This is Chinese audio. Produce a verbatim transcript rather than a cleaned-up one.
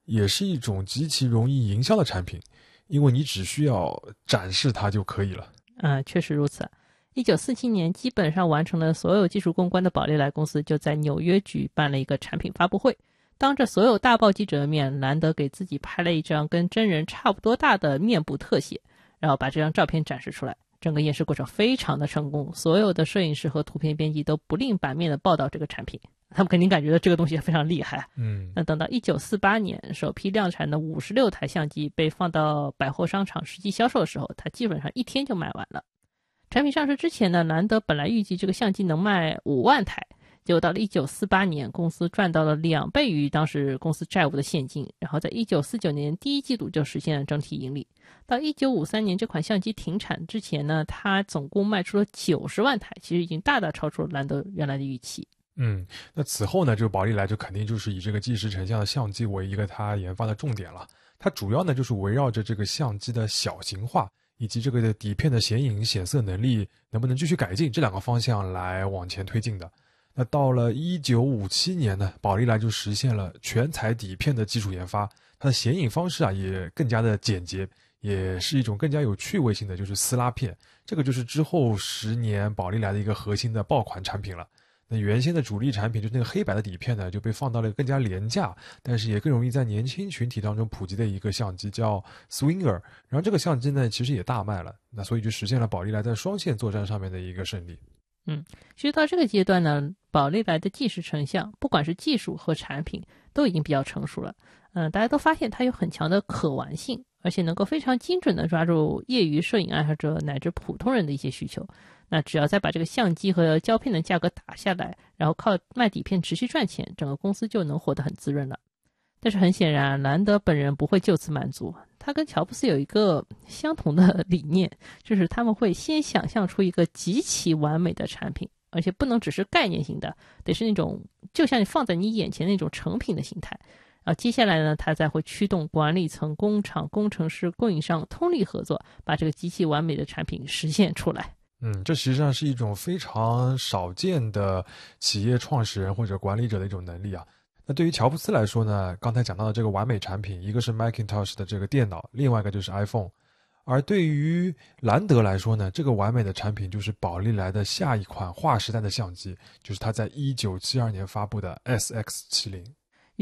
也是一种极其容易营销的产品，因为你只需要展示它就可以了。 嗯，确实如此。一九四七年基本上完成了所有技术攻关的宝丽来公司就在纽约举办了一个产品发布会，当着所有大报记者的面，兰德给自己拍了一张跟真人差不多大的面部特写，然后把这张照片展示出来。整个演示过程非常的成功，所有的摄影师和图片编辑都不吝版面的报道这个产品，他们肯定感觉到这个东西非常厉害。 嗯， 那等到一九四八年首批量产的五十六台相机被放到百货商场实际销售的时候，它基本上一天就卖完了。产品上市之前呢，兰德本来预计这个相机能卖五万台，结果到了一九四八年，公司赚到了两倍于当时公司债务的现金，然后在一九四九年第一季度就实现了整体盈利。到一九五三年这款相机停产之前呢，它总共卖出了九十万台，其实已经大大超出了兰德原来的预期。 嗯，那此后呢，这个宝丽来就肯定就是以这个即时成像的相机为一个它研发的重点了。它主要呢就是围绕着这个相机的小型化以及这个底片的显影显色能力能不能继续改进这两个方向来往前推进的。那到了一九五七年呢，宝丽来就实现了全彩底片的技术研发，它的显影方式啊也更加的简洁，也是一种更加有趣味性的，就是撕拉片。这个就是之后十年宝丽来的一个核心的爆款产品了。那原先的主力产品就是那个黑白的底片呢，就被放到了更加廉价，但是也更容易在年轻群体当中普及的一个相机，叫 Swinger。然后这个相机呢，其实也大卖了，那所以就实现了宝丽来在双线作战上面的一个胜利。 嗯，其实到这个阶段呢，宝丽来的即时成像，不管是技术和产品，都已经比较成熟了。嗯，大家都发现它有很强的可玩性，而且能够非常精准地抓住业余摄影爱好者乃至普通人的一些需求。那只要再把这个相机和胶片的价格打下来，然后靠卖底片持续赚钱，整个公司就能活得很滋润了。但是很显然，兰德本人不会就此满足，他跟乔布斯有一个相同的理念，就是他们会先想象出一个极其完美的产品，而且不能只是概念型的，得是那种就像你放在你眼前那种成品的形态。然后接下来呢，他再会驱动管理层、工厂、工程师、供应商通力合作，把这个极其完美的产品实现出来。 嗯，这实际上是一种非常少见的企业创始人或者管理者的一种能力啊。那对于乔布斯来说呢，刚才讲到的这个完美产品，一个是 Macintosh 的这个电脑，另外一个就是 iPhone。而对于兰德来说呢，这个完美的产品就是宝丽来的下一款划时代的相机，就是它在一九七二年发布的 S X 七十。